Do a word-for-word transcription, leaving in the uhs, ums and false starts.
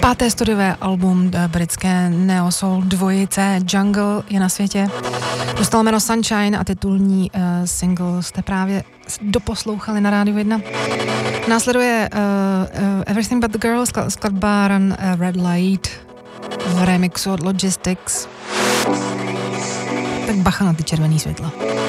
Páté studiové album britské neo-soul dvojice Jungle je na světě. Dostal jméno Sunshine a titulní uh, single jste právě doposlouchali na Rádiu jedna. Následuje uh, uh, Everything But The Girl, skladba Run uh, Red Light v remixu od Logistics. Tak bacha na ty červený světla.